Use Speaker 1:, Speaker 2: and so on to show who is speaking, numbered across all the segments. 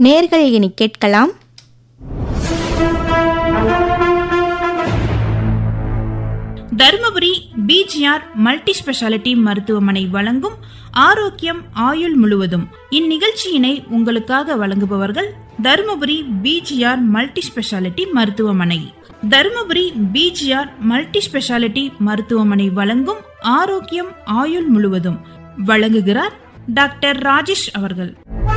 Speaker 1: நேயர்கள் இனி கேட்கலாம்.
Speaker 2: தருமபுரி பிஜிஆர் மல்டி ஸ்பெஷாலிட்டி மருத்துவமனை வழங்கும் ஆரோக்கியம் ஆயுள் முழுவதும். இந்நிகழ்ச்சியினை உங்களுக்காக வழங்குபவர்கள் தருமபுரி பிஜிஆர் மல்டி ஸ்பெஷாலிட்டி மருத்துவமனை. தருமபுரி பிஜிஆர் மல்டி ஸ்பெஷாலிட்டி மருத்துவமனை வழங்கும் ஆரோக்கியம் ஆயுள் முழுவதும் வழங்குகிறார் டாக்டர் ராஜேஷ் அவர்கள்.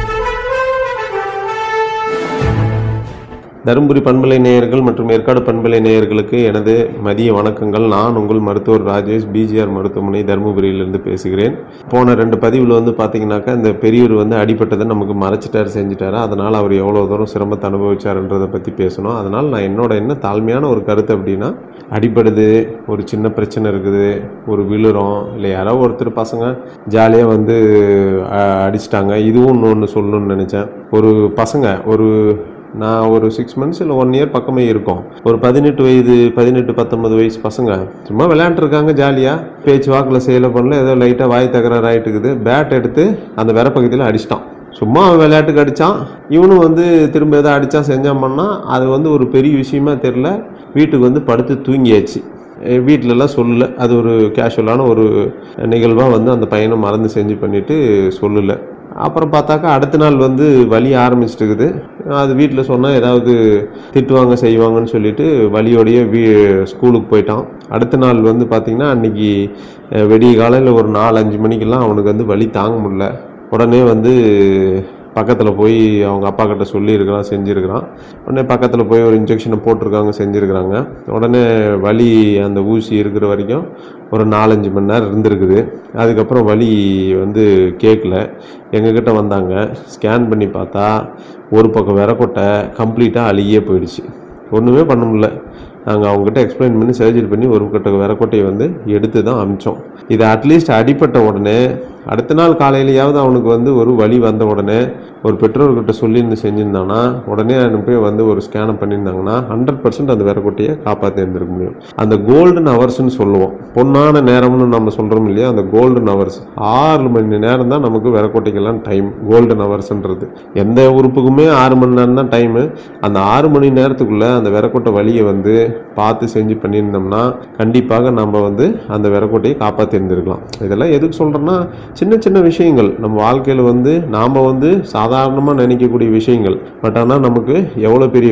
Speaker 3: தருமபுரி பண்பலை நேயர்கள் மற்றும் ஏற்காடு பண்பலை நேயர்களுக்கு எனது மதிய வணக்கங்கள். நான் உங்கள் மருத்துவர் ராஜேஷ், பிஜிஆர் மருத்துவமனை தருமபுரியிலிருந்து பேசுகிறேன். போன 2 பதிவில் பார்த்தீங்கன்னாக்கா இந்த பெரியவர் அடிபட்டதை நமக்கு மறைச்சிட்டாரு, செஞ்சுட்டாரு. அதனால் அவர் எவ்வளோ தூரம் சிரமத்தை அனுபவிச்சாருன்றதை பற்றி பேசணும். அதனால் நான் என்ன தாழ்மையான ஒரு கருத்து அப்படின்னா, அடிபடுது, ஒரு சின்ன பிரச்சனை இருக்குது, ஒரு விழுறோம், இல்லை யாரோ ஒருத்தர் பசங்க ஜாலியாக அடிச்சிட்டாங்க, இதுவும் ஒன்று சொல்லணும்னு நினச்சேன். ஒரு பசங்க நான் ஒரு 6 months இல்லை 1 year பக்கமே இருக்கும். ஒரு 18-19 வயசு பசங்க சும்மா விளையாண்டுருக்காங்க ஜாலியாக, பேச்சு வாக்கில் செயலை பண்ணல, ஏதோ லைட்டாக வாய் தகராறு ஆகிட்டு இருக்குது. பேட் எடுத்து அந்த விரப்பகுதியில் அடிச்சிட்டான். சும்மா விளையாட்டுக்கு அடித்தான். இவனும் திரும்ப எதாவது அடித்தான் செஞ்சான். அது ஒரு பெரிய விஷயமா தெரில. வீட்டுக்கு படுத்து தூங்கியாச்சு. வீட்டிலலாம் சொல்லலை. அது ஒரு கேஷுவலான ஒரு நிகழ்வாக அந்த பையனை மறந்து செஞ்சு பண்ணிவிட்டு சொல்லலை. அப்புறம் பார்த்தாக்கா அடுத்த நாள் வலி ஆரம்பிச்சிட்டு இருக்குது. அது வீட்டில் சொன்னால் ஏதாவது திட்டுவாங்க செய்வாங்கன்னு சொல்லிட்டு வலியோடைய ஸ்கூலுக்கு போயிட்டான். அடுத்த நாள் பார்த்திங்கன்னா அன்றைக்கி வெடிய காலையில் ஒரு 4-5 மணிக்கெல்லாம் அவனுக்கு வலி தாங்க முடியல. உடனே பக்கத்தில் போய் அவங்க அப்பா கிட்ட சொல்லியிருக்கிறான், செஞ்சுருக்கிறான். உடனே பக்கத்தில் போய் ஒரு இன்ஜெக்ஷனை போட்டிருக்காங்க, செஞ்சுருக்கிறாங்க. உடனே வலி அந்த ஊசி இருக்கிற வரைக்கும் ஒரு 4-5 மணி நேரம் இருந்திருக்குது. அதுக்கப்புறம் வலி கேட்கல. எங்ககிட்ட வந்தாங்க, ஸ்கேன் பண்ணி பார்த்தா ஒரு பக்கம் விரக்கொட்டை கம்ப்ளீட்டாக அழுகியே போயிடுச்சு. ஒன்றுமே பண்ண முடியல. நாங்கள் அவங்ககிட்ட எக்ஸ்பிளைன் பண்ணி சர்ஜரி பண்ணி ஒரு விரக்கொட்டையை எடுத்து தான் அமிச்சோம். இது அட்லீஸ்ட் அடிப்பட்ட உடனே அடுத்த நாள் காலையிலையாவது அவனுக்கு ஒரு வலி வந்த உடனே ஒரு பெற்றோர்கிட்ட சொல்லியிருந்து செஞ்சுருந்தாங்கன்னா, உடனே போய் ஒரு ஸ்கேனை பண்ணியிருந்தாங்கன்னா 100% அந்த விரக்கொட்டையை காப்பாற்றி இருந்திருக்க முடியும். அந்த கோல்டன் ஹவர்ஸ்ன்னு சொல்லுவோம், பொன்னான நேரம்னு நம்ம சொல்கிறோம் இல்லையா, அந்த கோல்டன் ஹவர்ஸ் 6 மணி நேரம் தான் நமக்கு விரக்கொட்டைக்கெல்லாம் டைம். கோல்டன் ஹவர்ஸ்ன்றது எந்த உறுப்புக்குமே 6 மணி நேரம் தான் டைமு. அந்த 6 மணி நேரத்துக்குள்ளே அந்த விரக்கொட்டை வலியை பார்த்து செஞ்சு பண்ணியிருந்தோம்னா கண்டிப்பாக நம்ம அந்த விரக்கொட்டையை காப்பாற்றி இருந்திருக்கலாம். இதெல்லாம் எதுக்கு சொல்கிறேன்னா, சின்ன சின்ன விஷயங்கள் நம்ம வாழ்க்கையில் நாம் சாதாரணமாக நினைக்கக்கூடிய விஷயங்கள். பட் ஆனால் நமக்கு எவ்வளோ பெரிய